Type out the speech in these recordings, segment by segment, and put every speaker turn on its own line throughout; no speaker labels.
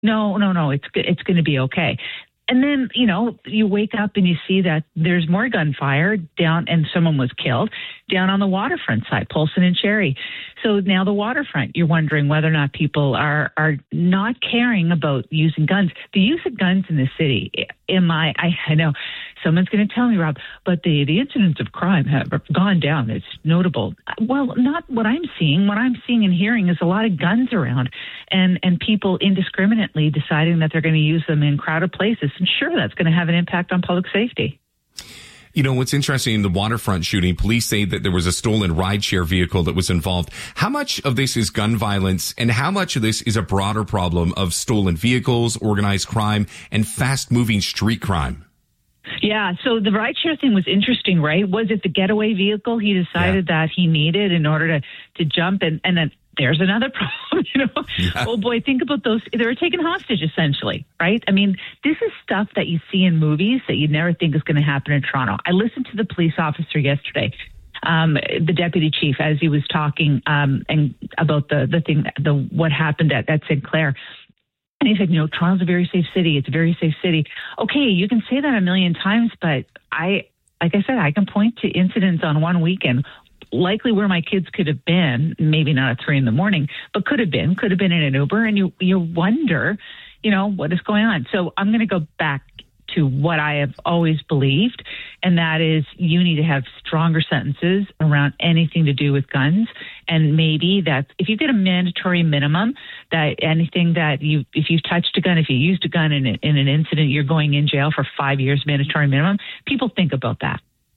No, no, no. It's going to be okay. And then, you wake up and you see that there's more gunfire down, and someone was killed down on the waterfront side, Polson and Cherry. So now the waterfront, you're wondering whether or not people are not caring about using guns. The use of guns in the city, I know someone's going to tell me, Rob, but the incidents of crime have gone down. It's notable. Well, not what I'm seeing. What I'm seeing and hearing is a lot of guns around and people indiscriminately deciding that they're going to use them in crowded places. And sure, that's going to have an impact on public safety.
What's interesting in the waterfront shooting, police say that there was a stolen rideshare vehicle that was involved. How much of this is gun violence and how much of this is a broader problem of stolen vehicles, organized crime, and fast-moving street crime?
Yeah, so the rideshare thing was interesting, right? Was it the getaway vehicle he decided that he needed in order to jump? And then there's another problem,
Yeah.
Oh boy, think about those. They were taken hostage, essentially, right? I mean, this is stuff that you see in movies that you never think is going to happen in Toronto. I listened to the police officer yesterday, the deputy chief, as he was talking and about the thing, what happened at Sinclair. And he said, Toronto's a very safe city. It's a very safe city. Okay, you can say that a million times, but like I said, I can point to incidents on one weekend, likely where my kids could have been, maybe not at 3 a.m, but could have been in an Uber. And you wonder, what is going on? So I'm going to go back to what I have always believed, and that is you need to have stronger sentences around anything to do with guns. And maybe that if you get a mandatory minimum, that anything that if you've touched a gun, if you used a gun in an incident, you're going in jail for 5 years, mandatory minimum. People think about that.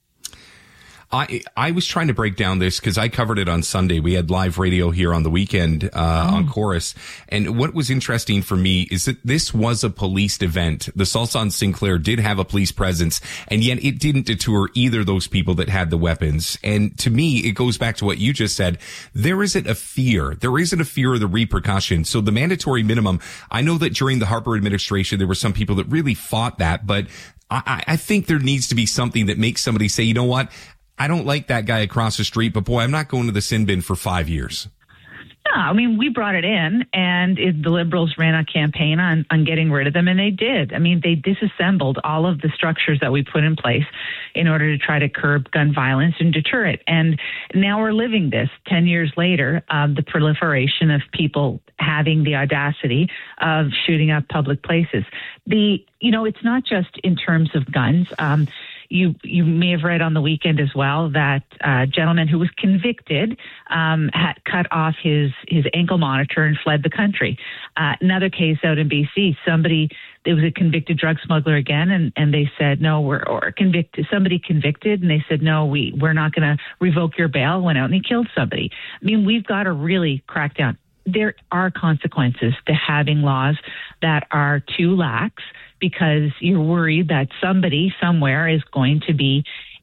I was trying to break down this because I covered it on Sunday. We had live radio here on the weekend on Chorus. And what was interesting for me is that this was a policed event. The Salsa on Sinclair did have a police presence, and yet it didn't deter either of those people that had the weapons. And to me, it goes back to what you just said. There isn't a fear. There isn't a fear of the repercussions. So the mandatory minimum, I know that during the Harper administration, there were some people that really fought that, but I think there needs to be something that makes somebody say, you know what? I don't like that guy across the street, but boy, I'm not going to the sin bin for 5 years.
No, I mean, we brought it in, and the Liberals ran a campaign on getting rid of them, and they did. I mean, they disassembled all of the structures that we put in place in order to try to curb gun violence and deter it. And now we're living this 10 years later, the proliferation of people having the audacity of shooting up public places. It's not just in terms of guns. You may have read on the weekend as well that a gentleman who was convicted had cut off his ankle monitor and fled the country. Another case out in BC, there was a convicted drug smuggler again, and they said, no, somebody convicted, and they said, no, we're not going to revoke your bail, went out and he killed somebody. I mean, we've got to really crack down. There are consequences to having laws that are too lax, because you're worried that somebody somewhere is going to be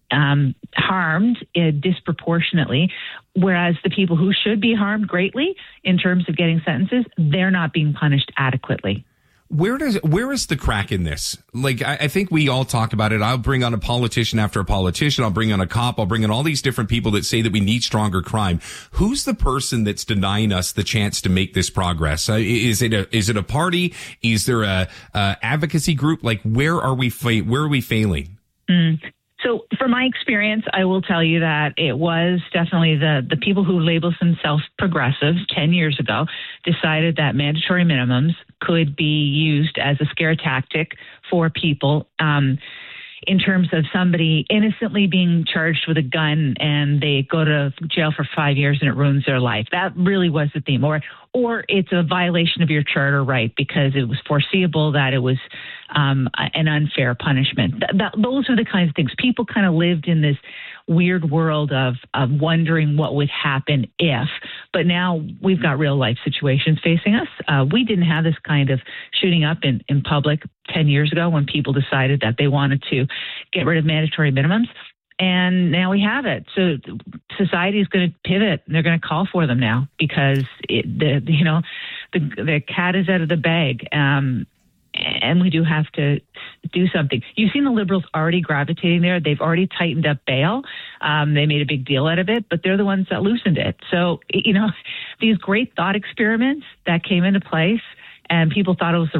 harmed disproportionately, whereas the people who should be harmed greatly in terms of getting sentences, they're not being punished adequately.
Where is the crack in this? Like, I think we all talk about it. I'll bring on a politician after a politician. I'll bring on a cop. I'll bring in all these different people that say that we need stronger crime. Who's the person that's denying us the chance to make this progress? Is it a party? Is there a advocacy group? Like, where are we failing?
So from my experience, I will tell you that it was definitely the people who labeled themselves progressives 10 years ago decided that mandatory minimums could be used as a scare tactic for people in terms of somebody innocently being charged with a gun and they go to jail for 5 years and it ruins their life. That really was the theme. Or it's a violation of your charter right because it was foreseeable that it was an unfair punishment. Those are the kinds of things. People kind of lived in this weird world of wondering what would happen if. But now we've got real life situations facing us. We didn't have this kind of shooting up in public 10 years ago when people decided that they wanted to get rid of mandatory minimums. And now we have it. So society is going to pivot, and they're going to call for them now because the cat is out of the bag. And we do have to do something. You've seen the Liberals already gravitating there. They've already tightened up bail. They made a big deal out of it, but they're the ones that loosened it. So, these great thought experiments that came into place and people thought it was the